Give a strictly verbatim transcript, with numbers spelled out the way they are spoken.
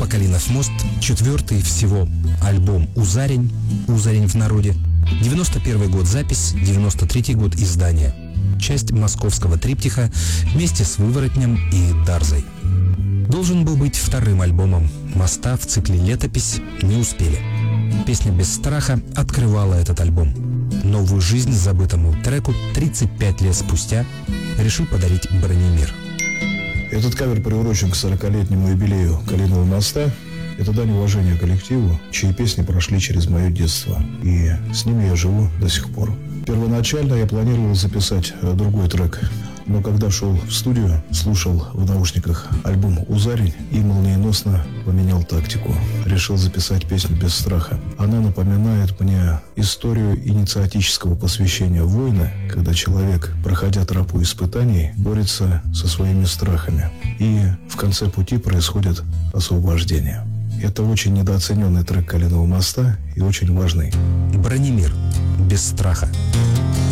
Калинов мост, четвертый всего альбом «Узарень», «Узарень» в народе, девяносто первый год запись, девяносто третий год издания. Часть московского триптиха вместе с «Выворотнем» и «Дарзой». Должен был быть вторым альбомом «Моста» в цикле «Летопись», не успели. Песня «Без страха» открывала этот альбом. Новую жизнь забытому треку тридцать пять лет спустя решил подарить Бранимир. Этот кавер приурочен к сорокалетнему юбилею «Калинового моста». Это дань уважения коллективу, чьи песни прошли через мое детство. И с ними я живу до сих пор. Первоначально я планировал записать другой трек, но когда шел в студию, слушал в наушниках альбом «Узарень» и молниеносно поменял тактику. Решил записать песню «Без страха». Она напоминает мне историю инициатического посвящения в войны, когда человек, проходя тропу испытаний, борется со своими страхами. И в конце пути происходит освобождение. Это очень недооцененный трек «Калинового моста» и очень важный. Бранимир. «Без страха».